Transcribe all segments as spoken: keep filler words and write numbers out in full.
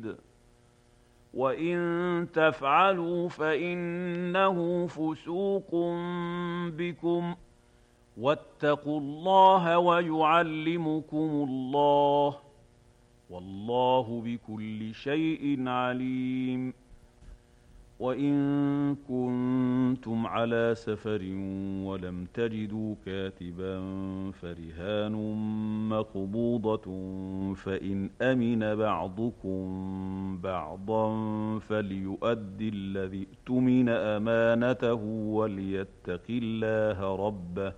شديد وإن تفعلوا فإنه فسوق بكم واتقوا الله ويعلمكم الله والله بكل شيء عليم. وإن كنتم على سفر ولم تجدوا كاتبا فرهان مقبوضة فإن أمن بعضكم بعضا فليؤد الذي اؤتمن أمانته وليتق الله ربه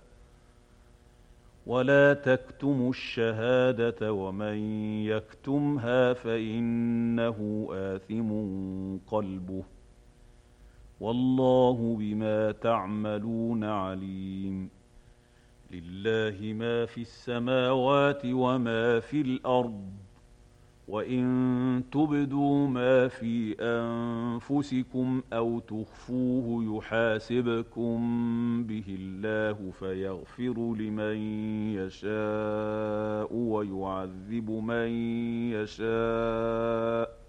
ولا تكتموا الشهادة ومن يكتمها فإنه آثم قلبه والله بما تعملون عليم. لله ما في السماوات وما في الأرض وإن تبدوا ما في أنفسكم أو تخفوه يحاسبكم به الله فيغفر لمن يشاء ويعذب من يشاء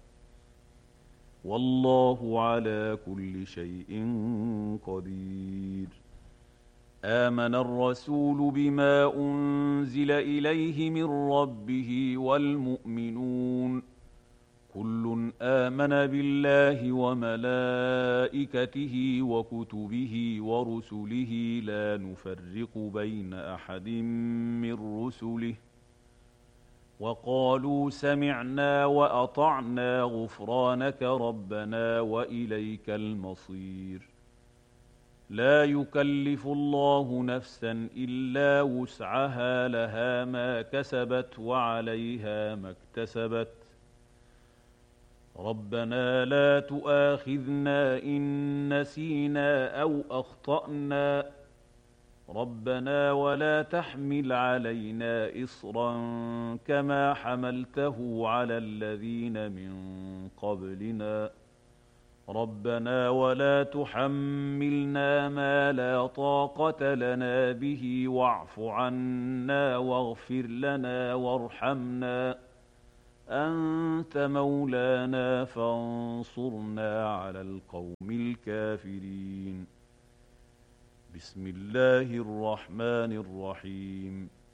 والله على كل شيء قدير. آمن الرسول بما أنزل إليه من ربه والمؤمنون كل آمن بالله وملائكته وكتبه ورسله لا نفرق بين أحد من رسله وقالوا سمعنا وأطعنا غفرانك ربنا وإليك المصير. لا يكلف الله نفسا إلا وسعها لها ما كسبت وعليها ما اكتسبت ربنا لا تؤاخذنا إن نسينا أو أخطأنا ربنا ولا تحمل علينا إصرا كما حملته على الذين من قبلنا ربنا ولا تحملنا ما لا طاقة لنا به واعف عنا واغفر لنا وارحمنا أنت مولانا فانصرنا على القوم الكافرين. بسم الله الرحمن الرحيم.